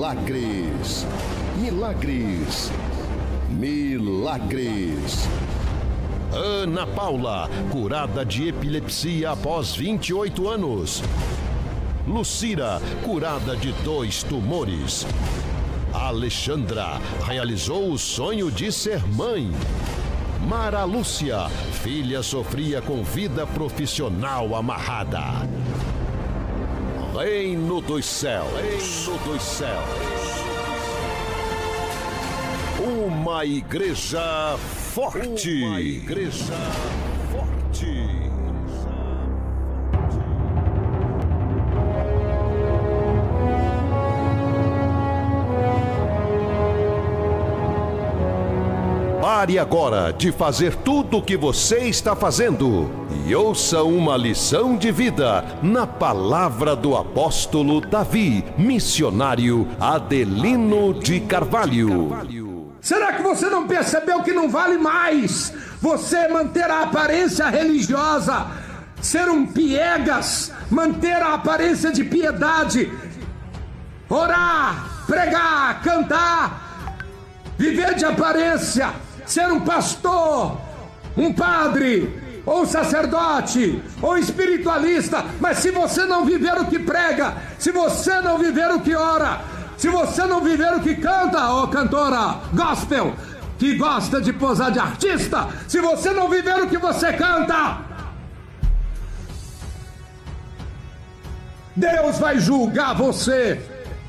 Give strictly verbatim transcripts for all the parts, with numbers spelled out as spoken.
Milagres, milagres, milagres. Ana Paula, curada de epilepsia após vinte e oito anos. Lucira, curada de dois tumores. Alexandra, realizou o sonho de ser mãe. Mara Lúcia, filha sofria com vida profissional amarrada. Reino dos céus, Reino dos céus. Uma igreja forte. Uma igreja forte. Pare agora de fazer tudo o que você está fazendo e ouça uma lição de vida na palavra do apóstolo Davi, missionário Adelino de Carvalho. Será que você não percebeu que não vale mais você manter a aparência religiosa, ser um piegas, manter a aparência de piedade, orar, pregar, cantar, viver de aparência, ser um pastor, um padre, ou sacerdote, ou espiritualista, mas se você não viver o que prega, se você não viver o que ora, se você não viver o que canta, ó cantora gospel, que gosta de posar de artista, se você não viver o que você canta, Deus vai julgar você.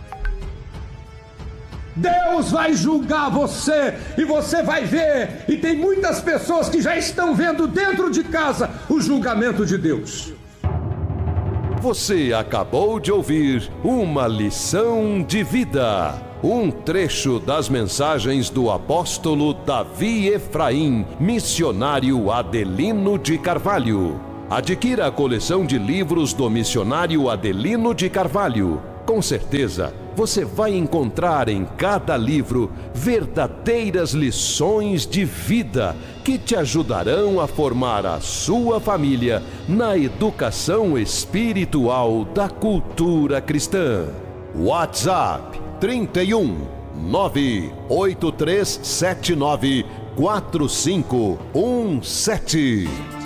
Deus vai julgar você e você vai ver, e tem muitas pessoas que já estão vendo dentro de casa o julgamento de Deus. Você acabou de ouvir uma lição de vida, um trecho das mensagens do apóstolo Davi Efraim, missionário Adelino de Carvalho. Adquira a coleção de livros do missionário Adelino de Carvalho. Com certeza, você vai encontrar em cada livro verdadeiras lições de vida que te ajudarão a formar a sua família na educação espiritual da cultura cristã. WhatsApp trinta e um, nove oito três sete nove, quatro cinco um sete.